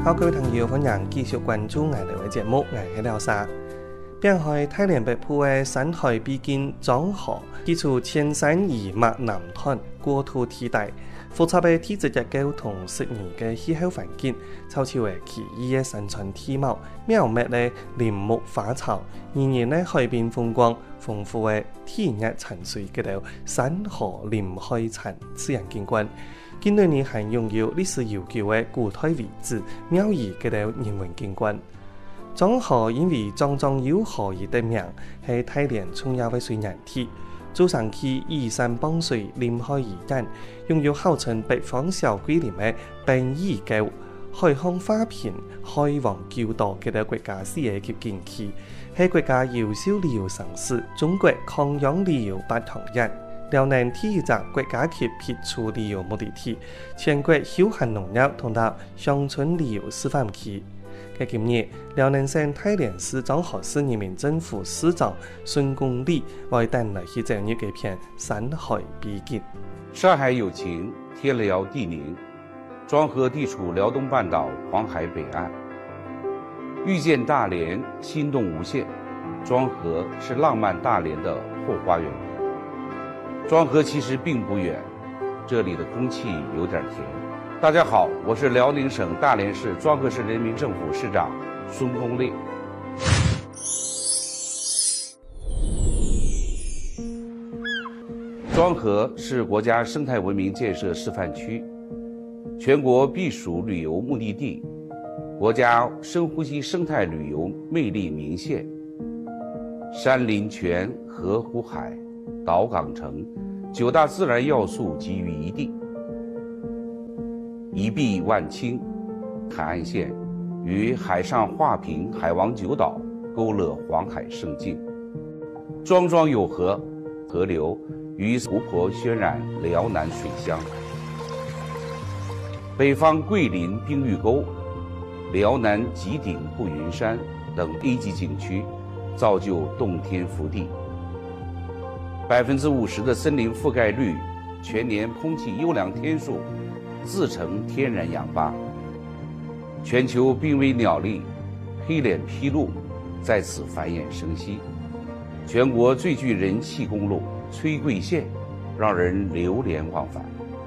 好，各位朋友，歡迎繼續關注我哋嘅節目，我係廖沙。邊海太連北部嘅山海比肩漳河，基礎千山二脈南灘，國土地大，複雜嘅地質結構同適宜嘅氣候環境，湊似為奇異嘅生存地貌，妙美嘅林木花草，然而呢海邊風光豐富嘅天然沉水嗰度，山河林海產自然景觀。近年呢係擁有歷史悠久嘅古代遺址、廟宇嗰度人文景觀。漳河因為漳漳有河而得名，係太連重要嘅水源地。早上期依山傍水，臨海而建，擁有號稱北方小桂林嘅殯儀溝、海康花片、海王橋道嗰度國家視野及景區，係國家優秀旅遊城市、中國抗氧旅遊8項一。遼寧第一個國家級傑出旅遊目的地，全國休閒農業同到鄉村旅遊示範區。今日，遼寧省太連市漳河市人民政府市長孫公禮為帶來去走入這片山海比肩。 山海有情，天遼地寧。漳河地處遼東半島黃海北岸，遇見大連，心動無限。漳河是浪漫大連的後花園。漳河其實並不遠，這裡的空氣有點甜。大家好，我是遼寧省大連市漳河市人民政府市長孫公禮。漳河是國家生態文明建設示範區，全國避暑旅遊目的地，國家深呼吸生態旅遊魅力明現。山林泉，河湖海，島港城，9大自然要素集於一地，一碧萬清，海岸線與海上畫屏海王九島勾勒黃海勝境。漳漳有河，河流與湖泊渲染遼南水鄉。北方桂林冰玉溝、遼南吉鼎步雲山等 A 級景區，造就洞天福地。50%的森林覆蓋率，全年空氣優良天數，自成天然氧吧。全球瀕危鳥類黑臉琵鷺在此繁衍生息。全國最具人氣公路崔桂線，讓人流連忘返。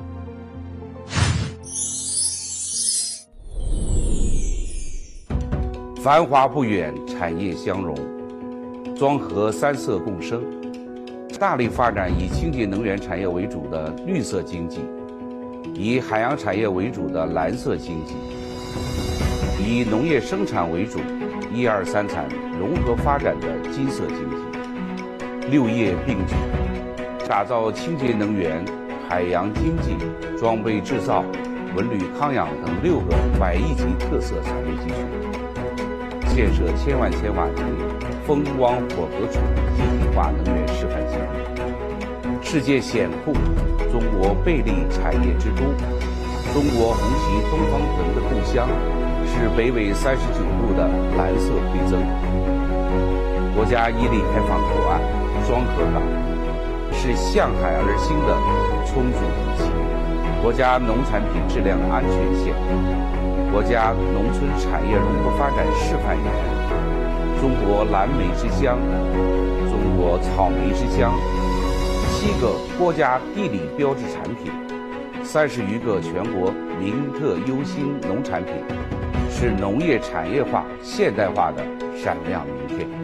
繁華不遠，產業相融，漳河三色共生。大力發展以清潔能源產業為主的綠色經濟，以海洋產業為主的藍色經濟，以農業生產為主1、2、3產融合發展的金色經濟，6業並舉，打造清潔能源、海洋經濟、裝備製造、文旅康養等6個100億級特色產業集群，建設千萬千瓦能風光火河儲一體化能源示範基地。世界險酷，中國貝利產業之都，中國紅旗東方藤的故鄉，是北緯39度的藍色饋贈。國家一力開放口岸漳河港，是向海而興的充足底氣，國家農產品質量的安全線，國家農村產業融合發展示範園。中國藍莓之鄉，中國草莓之鄉，7個國家地理標誌產品，30餘個全國名特優新農產品，是農業產業化現代化的閃亮名片。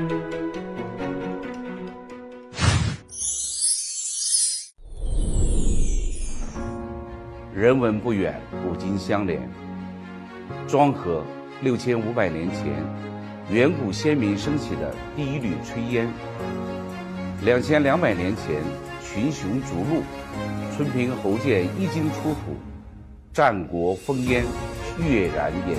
人文不遠，古今相連。漳河6500年前，遠古先民升起的第一縷炊煙，2200年前群雄逐鹿，春平侯建一經出土，戰國烽煙躍然眼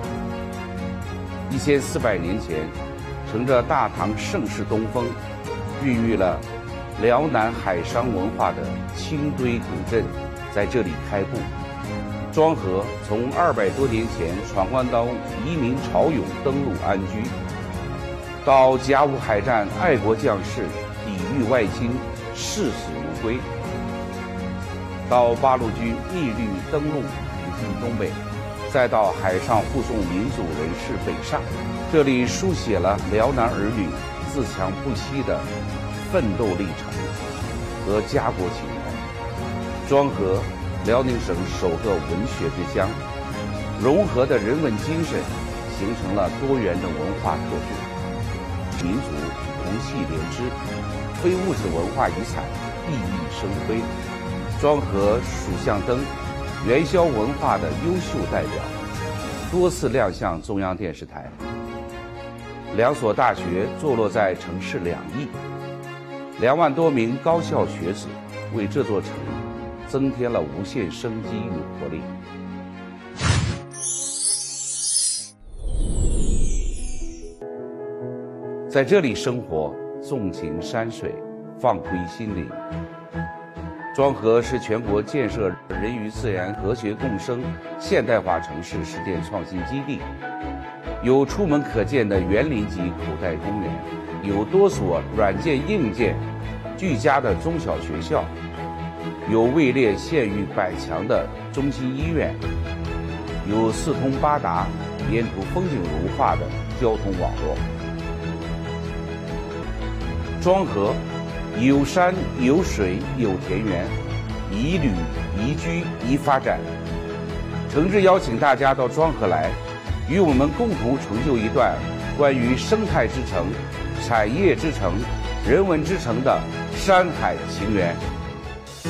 前。1400年前，乘着大唐盛世東風，孕育了遼南海商文化的清堆古鎮在這裡開埠。漳河從200多年前闖關東移民潮湧登陸安居，到甲午海戰愛國將士抵禦外侵誓死無歸，到八路軍一律登陸普京東北， 再到海上护送民族人士北上，这里书写了辽南儿女自强不息的奋斗历程和家国情怀。庄河，辽宁省首个文学之乡，融合的人文精神形成了多元的文化特质，民族同气连枝，非物质文化遗产熠熠生辉。庄河蜀象灯，元宵文化的优秀代表，多次亮相中央电视台。2所大学坐落在城市两翼，2万多名高校学子为这座城增添了无限生机与活力。在这里生活，纵情山水，放归心灵。庄河是全国建设人与自然和谐共生现代化城市实践创新基地，有出门可见的园林级口袋公园，有多所软件硬件俱佳的中小学校，有位列县域100强的中心医院，有4通8达、沿途风景如画的交通网络。庄河有山有水有田园，宜旅宜居宜发展。诚挚邀请大家到庄河来，与我们共同成就一段关于生态之城、产业之城、人文之城的山海情缘。